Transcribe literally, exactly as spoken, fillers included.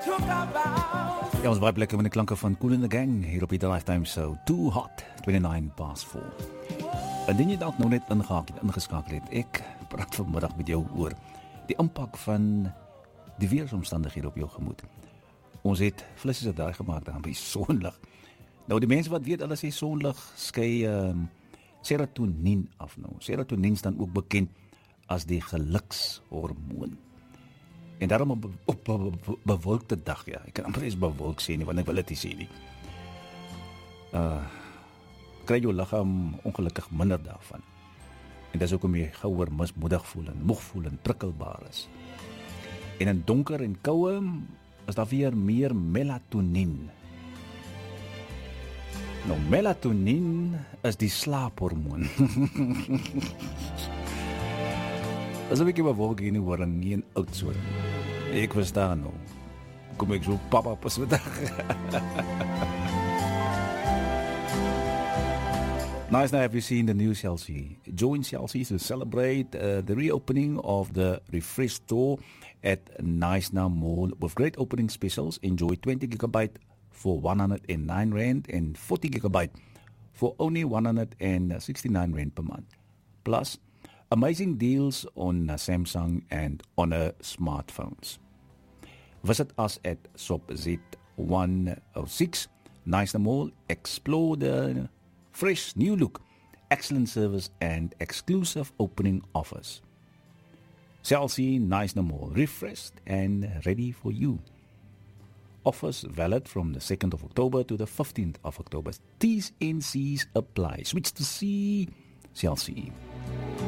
Ja, ons baie plekke met die klanke van Kool and the Gang hier op die Lifetime Show. Too Hot, twenty-nine past four. Indien jy dalk nou net ingehaak het, ingeskakel het, ek praat vanmiddag met jou oor die impak van die weersomstandighede op jou gemoed. Ons het flisse se daai gemaak daar by sonlig. Nou die mense wat weet, hulle sê sonlig skei um, serotonien af nou. Serotonien is dan ook bekend as die gelukshormoon. En daarom op, op, op, op bewolkte dag, ja, ek kan amper eens bewolk sê nie, want ek wil dit nie sê nie. Uh, kry jou liggaam ongelukkig minder daarvan. En dis ook om jy gouer mismoedig voel en moeg voel en prikkelbaar is. En in donker en koue is daar weer meer melatonien. Nou, melatonien is die slaaphormoon. As 'n bietjie bewolk hier nie hoor en nie in oud so. Ek verstaan nou. Kom ek so papa pas vandag. Nice, now have you seen the new Chelsea? Join Chelsea to celebrate uh, the reopening of the refreshed store at Nice Now Mall with great opening specials. Enjoy twenty gigabyte for one hundred nine rand and forty gigabyte for only one hundred sixty-nine rand per month. Plus, amazing deals on Samsung and Honor smartphones. Visit us at Shop Z one oh six, Nice Now Mall. Explore the fresh new look, excellent service and exclusive opening offers. Chelsea Nice Now Mall, refreshed and ready for you. Offers valid from the second of October to the fifteenth of October. T's and C's apply. Switch to C, Chelsea.